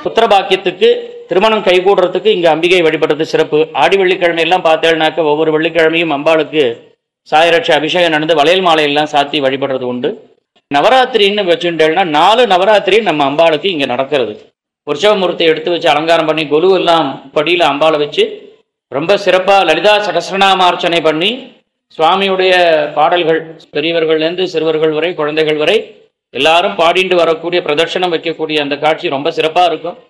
புத்திர பாக்கியத்துக்கு திருமணம் கைகூடுறதுக்கு இங்கே அம்பிகை வழிபடுறது சிறப்பு. ஆடி வெள்ளிக்கிழமை எல்லாம் பார்த்தேன்னாக்க ஒவ்வொரு வெள்ளிக்கிழமையும் அம்பாளுக்கு சாயரட்ச அபிஷேகம் நடந்து வளையல் மாலையெல்லாம் சாத்தி வழிபடுறது உண்டு. நவராத்திரின்னு வச்சுட்டேன்னா 4 நவராத்திரி நம்ம அம்பாளுக்கு இங்கே நடக்கிறது. உற்சவமூர்த்தியை எடுத்து வச்சு அலங்காரம் பண்ணி கொலு எல்லாம் படியில் அம்பாளை வச்சு ரொம்ப சிறப்பாக லலிதா சகஸ்ரநாமார்ச்சனை பண்ணி சுவாமியுடைய பாடல்கள் பெரியவர்கள்லேருந்து சிறுவர்கள் வரை குழந்தைகள் வரை எல்லாரும் பாடிண்டு வரக்கூடிய பிரதர்ஷனம் வைக்கக்கூடிய அந்த காட்சி ரொம்ப சிறப்பாக இருக்கும்.